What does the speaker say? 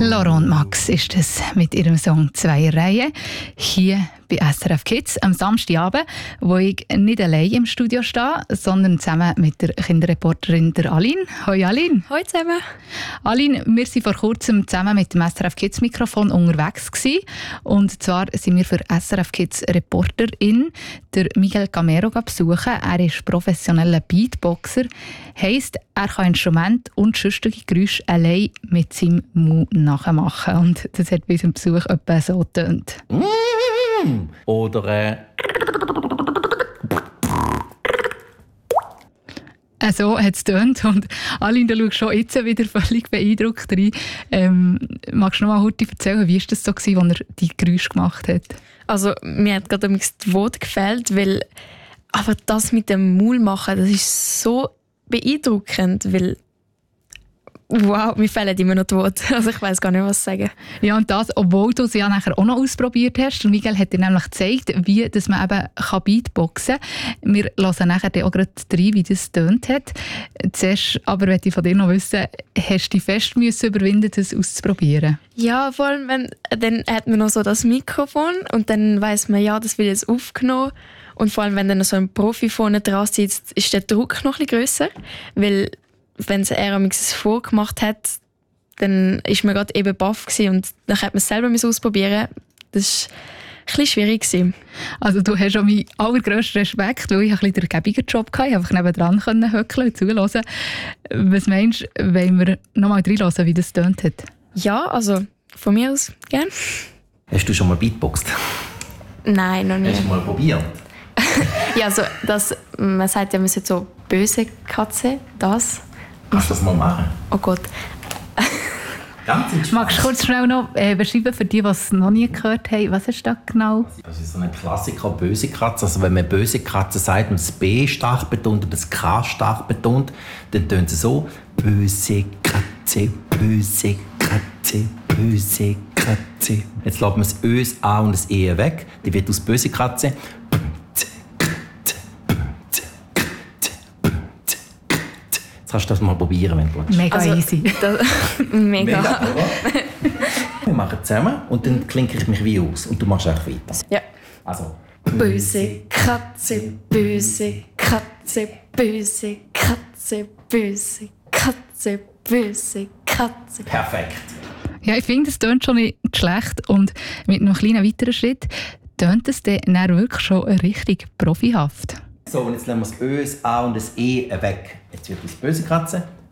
Laura und Max ist es mit ihrem Song «Zweierreihe» hier bei SRF Kids am Samstagabend, wo ich nicht allein im Studio stehe, sondern zusammen mit der Kinderreporterin der Aline. Hoi Aline. Hoi zusammen. Aline, wir waren vor kurzem zusammen mit dem SRF Kids Mikrofon unterwegs gewesen. Und zwar sind wir für SRF Kids Reporterin der Miguel Camero besuchen. Er ist professioneller Beatboxer, heisst, er kann Instrumente und sonstige Geräusche allein mit seinem Mund nachmachen. Und das hat bei unserem Besuch etwa so getönt. Oder So hat es getönt. Und Aline, du schaust schon jetzt wieder völlig beeindruckt rein. Magst du noch mal kurz erzählen, wie war das so, als er die Geräusche gemacht hat? Also, mir hat gerade die Worte gefällt, weil aber das mit dem Maul machen, das ist so beeindruckend, weil wow, mir fehlen immer noch die Worte. Also ich weiss gar nicht, was sagen. Ja, und das, obwohl du es ja nachher auch noch ausprobiert hast. Und Miguel hat dir nämlich gezeigt, wie dass man eben Beatboxen kann. Wir hören nachher auch gerade rein, wie das getönt hat. Zuerst aber möchte ich von dir noch wissen, hast du dich fest müssen überwinden, das auszuprobieren? Ja, vor allem, dann hat man noch so das Mikrofon und dann weiss man, ja, das wird jetzt aufgenommen. Und vor allem, wenn dann noch so ein Profi vorne dran sitzt, ist der Druck noch ein bisschen grösser. Weil wenn es vorgemacht hat, dann war man gerade eben baff und dann hat man es selber ausprobieren. Das war ein bisschen schwierig. Also du hast auch meinen allergrössten Respekt, weil ich ein bisschen den gäbigen Job hatte. Ich konnte einfach nebendran höckeln und zuhören. Was meinst du, wenn wir noch mal reinhören, wie das getönt hat? Ja, also von mir aus gerne. hast du schon mal Beatboxt? Nein, noch nicht. Hast du mal probiert? Ja, also man sagt ja, man sollte so böse Katze, das. Kannst du das mal machen? Oh Gott. Ganz entspannt. Magst du kurz schnell noch beschreiben für die, die es noch nie gehört haben? Was ist das genau? Das ist so ein Klassiker, böse Katze. Also wenn man böse Katze sagt und das B stark betont und das K stark betont, dann tönt es so: böse Katze, böse Katze, böse Katze. Jetzt lassen wir das Ö, das A und das E weg. Die wird aus böse Katze. Jetzt kannst du das mal probieren, wenn du willst. Mega easy. Mega. Oder? Wir machen zusammen und dann klinke ich mich wie aus und du machst einfach weiter. Ja. Also. Böse Katze, böse Katze, böse Katze, böse Katze, böse Katze. Perfekt. Ja, ich finde, es tönt schon nicht schlecht. Und mit einem kleinen weiteren Schritt tönt es dann wirklich schon richtig profihaft. So, und jetzt lassen wir das Ö, das A und das E weg. Jetzt wird das böse Katze.